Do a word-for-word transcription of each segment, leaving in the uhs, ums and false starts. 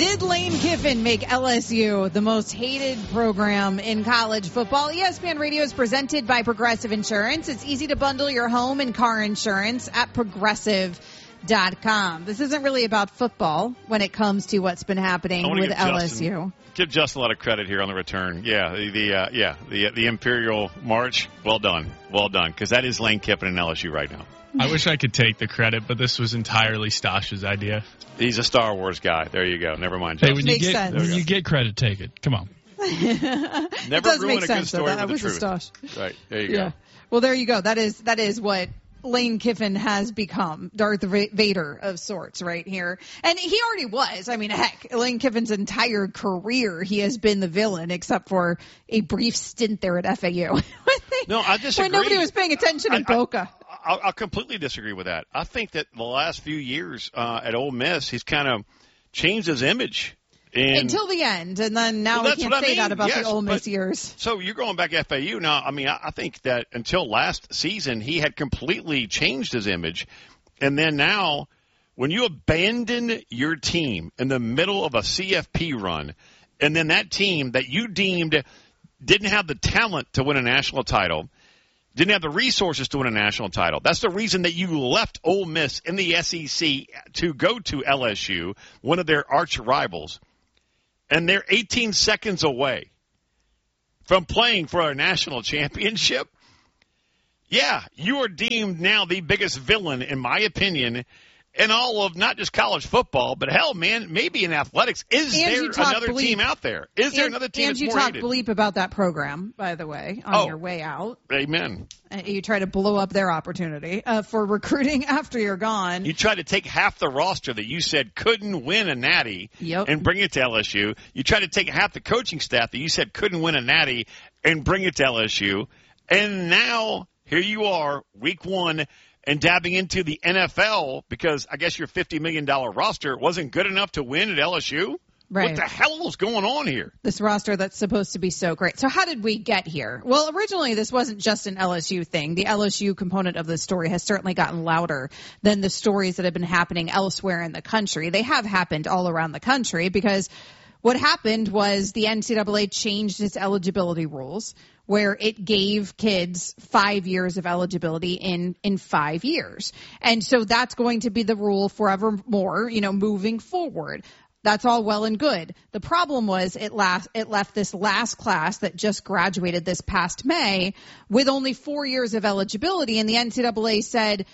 Did Lane Kiffin make L S U the most hated program in college football? E S P N Radio is presented by Progressive Insurance. It's easy to bundle your home and car insurance at progressive dot com. This isn't really about football when it comes to what's been happening with L S U. Justin, give Justin a lot of credit here on the return. Yeah, the, the uh, yeah the the Imperial March. Well done, well done, because that is Lane Kiffin and L S U right now. I wish I could take the credit, but this was entirely Stosh's idea. He's a Star Wars guy. There you go. Never mind, Justin. Hey, when you Makes get sense. when you get credit, take it. Come on. Never it does ruin make a sense, good story though. That with was the a truth. Stosh. Right. There you Yeah. go. Well, there you go. That is that is what Lane Kiffin has become, Darth Vader of sorts right here. And he already was. I mean, heck, Lane Kiffin's entire career, he has been the villain, except for a brief stint there at F A U. No, I disagree. When nobody was paying attention in I, I, Boca. I, I completely disagree with that. I think that the last few years uh, at Ole Miss, he's kind of changed his image. And, Until the end, and then now well, we can't what I say mean. that about yes, the Ole Miss but, years. So you're going back to F A U now. I mean, I, I think that until last season, he had completely changed his image. And then now, when you abandon your team in the middle of a C F P run, and then that team that you deemed didn't have the talent to win a national title, didn't have the resources to win a national title. That's the reason that you left Ole Miss in the S E C to go to L S U, one of their arch rivals. And they're eighteen seconds away from playing for a national championship. Yeah, you are deemed now the biggest villain, in my opinion, in all of not just college football, but hell, man, maybe in athletics. Is And there you talk another bleep. team out there? Is there And, another team and that's you more talk hated? bleep about that program, by the way, on Oh. your way out. Amen. Uh, You try to blow up their opportunity uh, for recruiting after you're gone. You tried to take half the roster that you said couldn't win a natty Yep. and bring it to L S U. You tried to take half the coaching staff that you said couldn't win a natty and bring it to L S U. And now here you are, week one, and dabbing into the N F L because I guess your fifty million dollars roster wasn't good enough to win at L S U? Right. What the hell is going on here? This roster that's supposed to be so great. So how did we get here? Well, originally this wasn't just an L S U thing. The L S U component of the story has certainly gotten louder than the stories that have been happening elsewhere in the country. They have happened all around the country because what happened was the N C double A changed its eligibility rules where it gave kids five years of eligibility in, in five years. And so that's going to be the rule forevermore, you know, moving forward. That's all well and good. The problem was it last, it left this last class that just graduated this past May with only four years of eligibility. And the N C double A said,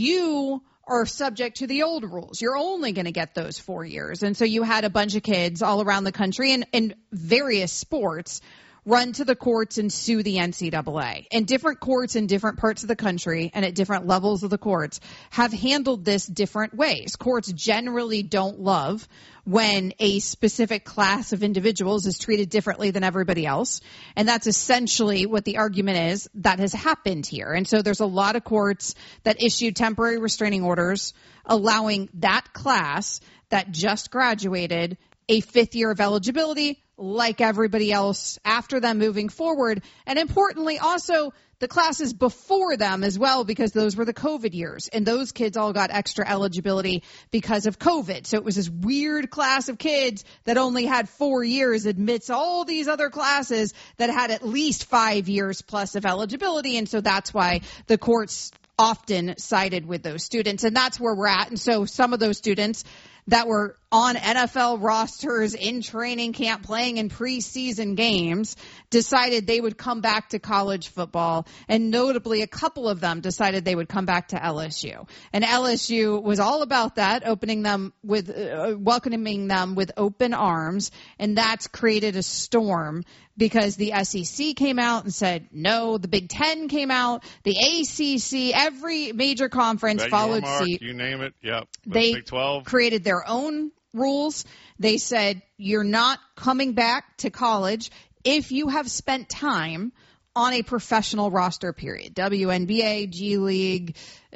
you are subject to the old rules. You're only going to get those four years. And so you had a bunch of kids all around the country and in various sports run to the courts and sue the N C double A. And different courts in different parts of the country and at different levels of the courts have handled this different ways. Courts generally don't love when a specific class of individuals is treated differently than everybody else. And that's essentially what the argument is that has happened here. And so there's a lot of courts that issue temporary restraining orders allowing that class that just graduated a fifth year of eligibility like everybody else after them moving forward. And importantly, also the classes before them as well, because those were the COVID years. And those kids all got extra eligibility because of COVID. So it was this weird class of kids that only had four years amidst all these other classes that had at least five years plus of eligibility. And so that's why the courts often sided with those students. And that's where we're at. And so some of those students that were on N F L rosters in training camp playing in preseason games decided they would come back to college football. And notably, a couple of them decided they would come back to L S U. And L S U was all about that, opening them with, uh, welcoming them with open arms. And that's created a storm because the S E C came out and said no. The Big Ten came out. The A C C, every major conference Bet followed your mark, suit. You name it. Yep. They Big twelve. created their own rules. They said you're not coming back to college if you have spent time on a professional roster period. W N B A, G League,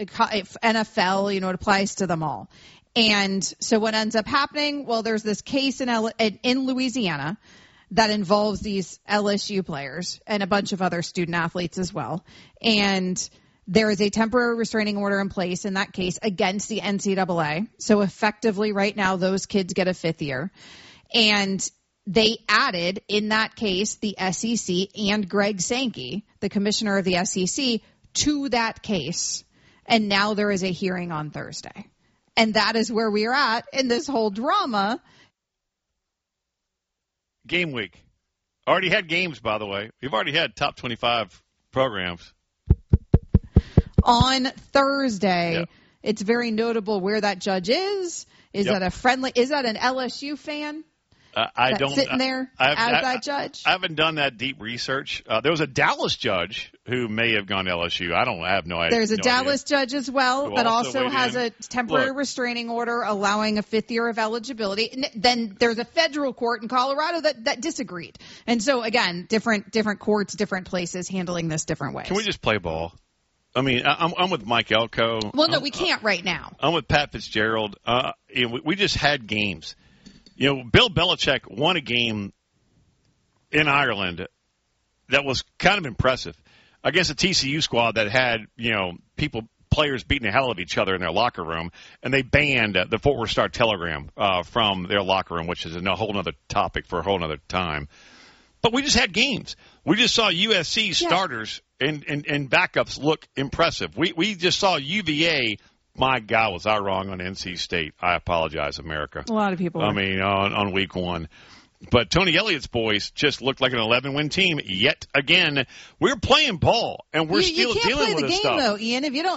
N F L, you know, it applies to them all. And so what ends up happening, well, there's this case in L- in Louisiana that involves these L S U players and a bunch of other student athletes as well. And there is a temporary restraining order in place in that case against the N C double A. So effectively right now those kids get a fifth year. And they added in that case the S E C and Greg Sankey, the commissioner of the S E C, to that case. And now there is a hearing on Thursday. And that is where we are at in this whole drama. Game week. Already had games, by the way. We've already had top twenty-five programs. On Thursday, yep. It's very notable where that judge is. Is yep. that a friendly, is that an L S U fan? Uh, I don't sitting there I, as I, that judge. I haven't done that deep research. Uh, there was a Dallas judge who may have gone to L S U. I don't I have no idea. There's a no Dallas idea. judge as well who that also also has in. a temporary Look, restraining order allowing a fifth year of eligibility. And then there's a federal court in Colorado that, that disagreed. And so again, different different courts, different places handling this different ways. Can we just play ball? I mean, I'm, I'm with Mike Elko. Well, no, I'm, we can't right now. I'm with Pat Fitzgerald. Uh, you know, we, we just had games. You know, Bill Belichick won a game in Ireland that was kind of impressive against a T C U squad that had, you know, people, players beating the hell out of each other in their locker room, and they banned the Fort Worth Star-Telegram uh, from their locker room, which is a whole other topic for a whole other time. But we just had games. We just saw U S C starters yeah. and, and, and backups look impressive. We we just saw U V A. My God, was I wrong on N C State? I apologize, America. A lot of people. I were. mean, on, on week one. But Tony Elliott's boys just looked like an eleven-win team yet again. We're playing ball, and we're you, still you can't dealing play with the this game, stuff. though, Ian, if you don't